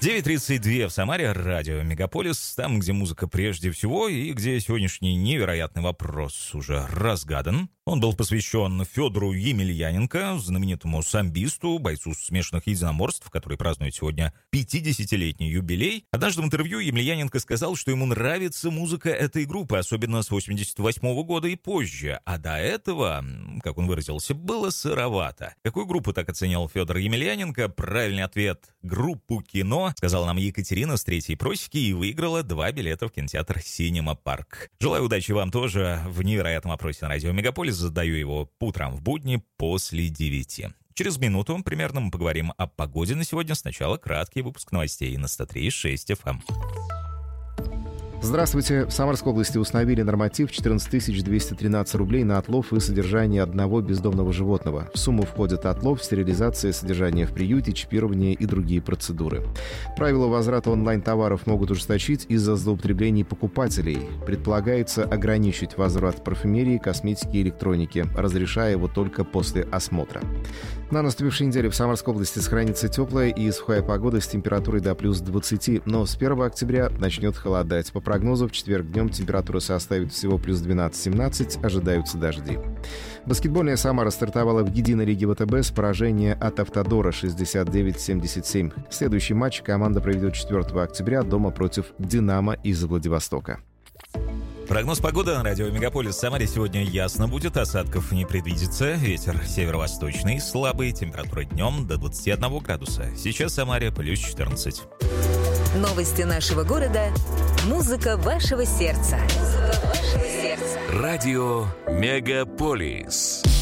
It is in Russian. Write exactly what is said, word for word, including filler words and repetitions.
девять тридцать два в Самаре, радио Мегаполис, там, где музыка прежде всего, и где сегодняшний невероятный вопрос уже разгадан. Он был посвящен Федору Емельяненко, знаменитому самбисту, бойцу смешанных единоборств, который празднует сегодня пятидесятилетний юбилей. Однажды в интервью Емельяненко сказал, что ему нравится музыка этой группы, особенно с восемьдесят восьмого года и позже, а до этого, как он выразился, было сыровато. Какую группу так оценил Федор Емельяненко? Правильный ответ — группу «Кино», сказала нам Екатерина с третьей просеки и выиграла два билета в кинотеатр «Синема Парк». Желаю удачи вам тоже в невероятном опросе на радио Мегаполис. Задаю его по утрам в будни после девяти. Через минуту примерно мы поговорим о погоде на сегодня. Сначала краткий выпуск новостей на сто три и шесть эф эм. Здравствуйте. В Самарской области установили норматив четырнадцать тысяч двести тринадцать рублей на отлов и содержание одного бездомного животного. В сумму входят отлов, стерилизация, содержание в приюте, чипирование и другие процедуры. Правила возврата онлайн-товаров могут ужесточить из-за злоупотреблений покупателей. Предполагается ограничить возврат парфюмерии, косметики и электроники, разрешая его только после осмотра. На наступившей неделе в Самарской области сохранится теплая и сухая погода с температурой до плюс двадцати, но с первого октября начнет холодать. По прогнозу, в четверг днем температура составит всего плюс двенадцать-семнадцать, ожидаются дожди. Баскетбольная «Самара» стартовала в единой лиге ВТБ с поражения от «Автодора» шестьдесят девять семьдесят семь. Следующий матч команда проведет четвёртого октября дома против «Динамо» из Владивостока. Прогноз погоды на радио Мегаполис. В Самаре сегодня ясно будет, осадков не предвидится. Ветер северо-восточный, слабый, температура днем до двадцати одного градуса. Сейчас в Самаре плюс четырнадцать. Новости нашего города. Музыка вашего сердца. Музыка вашего сердца. Радио Мегаполис.